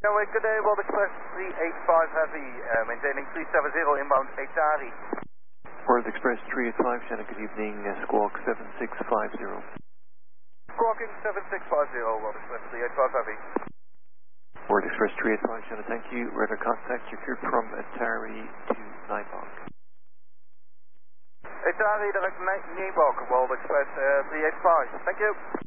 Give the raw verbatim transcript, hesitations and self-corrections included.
Gatwick, good day, World Express three eight five Heavy, uh, maintaining three seven zero inbound Etari. World Express three eight five, Shannon, good evening, uh, Squawk seven six five zero. Squawking seven six five zero, World Express three eight five Heavy. World Express three eight five, Shannon, thank you. Radar contact secured from Atari to Nybok. Etari, direct Nybok, World Express uh, three eight five, thank you.